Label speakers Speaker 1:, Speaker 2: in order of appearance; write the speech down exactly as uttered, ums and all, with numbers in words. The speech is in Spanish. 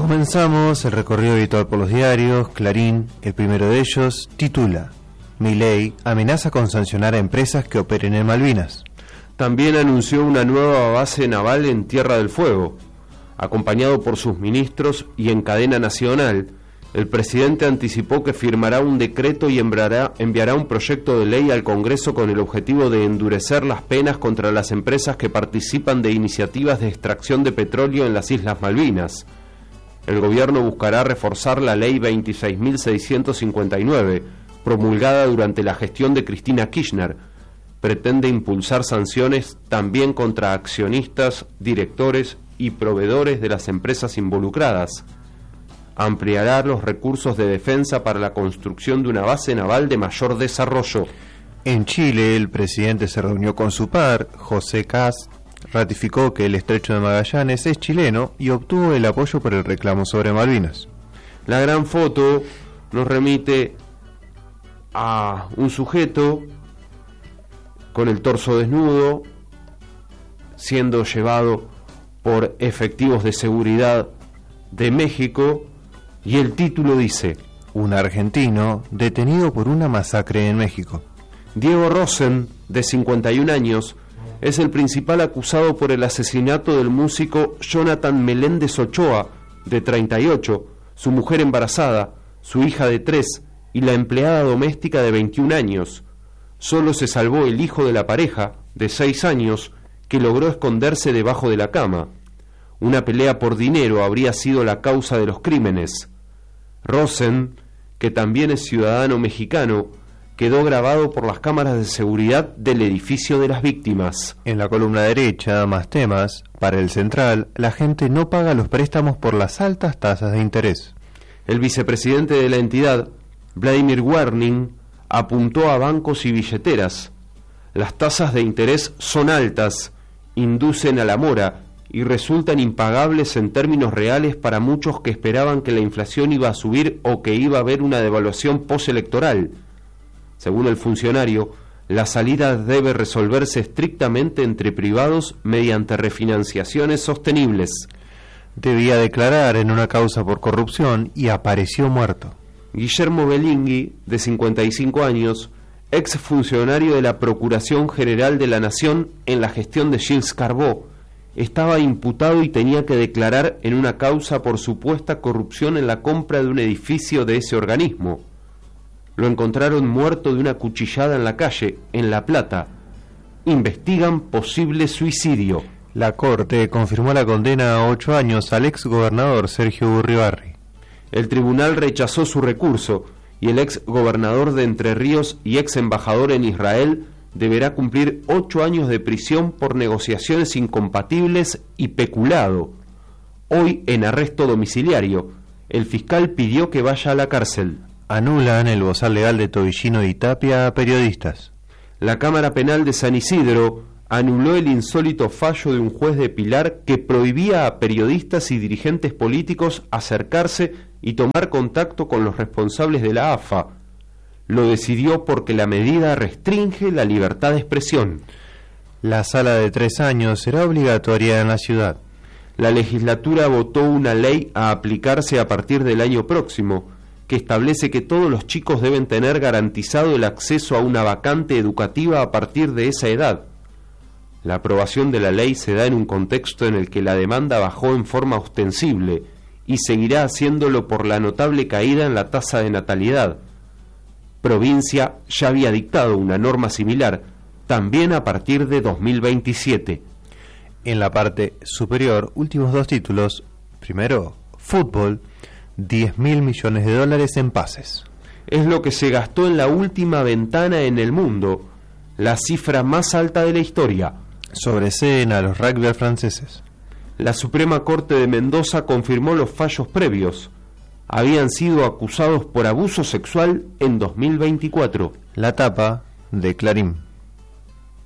Speaker 1: Comenzamos el recorrido habitual por los diarios. Clarín, el primero de ellos, titula: Milei amenaza con sancionar a empresas que operen en Malvinas.
Speaker 2: También anunció una nueva base naval en Tierra del Fuego. Acompañado por sus ministros y en cadena nacional, el presidente anticipó que firmará un decreto y enviará, enviará un proyecto de ley al Congreso con el objetivo de endurecer las penas contra las empresas que participan de iniciativas de extracción de petróleo en las Islas Malvinas. El gobierno buscará reforzar la ley veintiséis mil seiscientos cincuenta y nueve, promulgada durante la gestión de Cristina Kirchner. Pretende impulsar sanciones también contra accionistas, directores y proveedores de las empresas involucradas. Ampliará los recursos de defensa para la construcción de una base naval de mayor desarrollo.
Speaker 1: En Chile, el presidente se reunió con su par, José Kast, ratificó que el estrecho de Magallanes es chileno y obtuvo el apoyo por el reclamo sobre Malvinas.
Speaker 2: La gran foto nos remite a un sujeto con el torso desnudo siendo llevado por efectivos de seguridad de México, y el título dice:
Speaker 1: un argentino detenido por una masacre en México.
Speaker 2: Diego Rosen, de cincuenta y un años, es el principal acusado por el asesinato del músico Jonathan Meléndez Ochoa, de treinta y ocho, su mujer embarazada, su hija de tres y la empleada doméstica de veintiún años. Solo se salvó el hijo de la pareja, de seis años, que logró esconderse debajo de la cama. Una pelea por dinero habría sido la causa de los crímenes. Rosen, que también es ciudadano mexicano, quedó grabado por las cámaras de seguridad del edificio de las víctimas.
Speaker 1: En la columna derecha, más temas. Para el Central, la gente no paga los préstamos por las altas tasas de interés.
Speaker 2: El vicepresidente de la entidad, Vladimir Werning, apuntó a bancos y billeteras. Las tasas de interés son altas, inducen a la mora y resultan impagables en términos reales para muchos que esperaban que la inflación iba a subir o que iba a haber una devaluación postelectoral. Según el funcionario, la salida debe resolverse estrictamente entre privados mediante refinanciaciones sostenibles.
Speaker 1: Debía declarar en una causa por corrupción y apareció muerto.
Speaker 2: Guillermo Belingui, de cincuenta y cinco años, ex funcionario de la Procuración General de la Nación en la gestión de Gilles Carbó, estaba imputado y tenía que declarar en una causa por supuesta corrupción en la compra de un edificio de ese organismo. Lo encontraron muerto de una cuchillada en la calle, en La Plata. Investigan posible suicidio.
Speaker 1: La Corte confirmó la condena a ocho años al ex gobernador Sergio Burribarri.
Speaker 2: El tribunal rechazó su recurso y el ex gobernador de Entre Ríos y ex embajador en Israel deberá cumplir ocho años de prisión por negociaciones incompatibles y peculado. Hoy en arresto domiciliario, el fiscal pidió que vaya a la cárcel.
Speaker 1: Anulan el bozal legal de Tobillino y Tapia a periodistas.
Speaker 2: La Cámara Penal de San Isidro anuló el insólito fallo de un juez de Pilar que prohibía a periodistas y dirigentes políticos acercarse y tomar contacto con los responsables de la A F A. Lo decidió porque la medida restringe la libertad de expresión.
Speaker 1: La sala de tres años será obligatoria en la ciudad.
Speaker 2: La legislatura votó una ley a aplicarse a partir del año próximo, que establece que todos los chicos deben tener garantizado el acceso a una vacante educativa a partir de esa edad. La aprobación de la ley se da en un contexto en el que la demanda bajó en forma ostensible y seguirá haciéndolo por la notable caída en la tasa de natalidad. Provincia ya había dictado una norma similar, también a partir de dos mil veintisiete.
Speaker 1: En la parte superior, últimos dos títulos. Primero, fútbol, diez mil millones de dólares en pases.
Speaker 2: Es lo que se gastó en la última ventana en el mundo, la cifra más alta de la historia.
Speaker 1: Sobreseen a los rugby franceses.
Speaker 2: La Suprema Corte de Mendoza confirmó los fallos previos. Habían sido acusados por abuso sexual en dos mil veinticuatro.
Speaker 1: La tapa de Clarín.